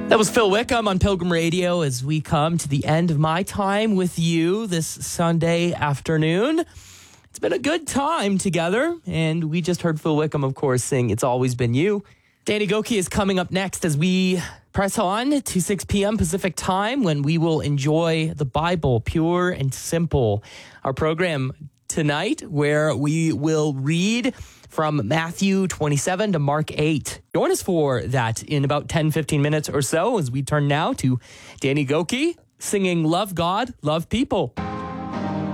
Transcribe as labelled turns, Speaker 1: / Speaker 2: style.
Speaker 1: That was Phil Wickham on Pilgrim Radio as we come to the end of my time with you this Sunday afternoon. It's been a good time together, and we just heard Phil Wickham, of course, sing It's Always Been You. Danny Gokey is coming up next as we press on to 6 p.m. Pacific time when we will enjoy the Bible, pure and simple. Our program tonight where we will read from Matthew 27 to Mark 8. Join us for that in about 10-15 minutes or so as we turn now to Danny Gokey singing Love God, Love People.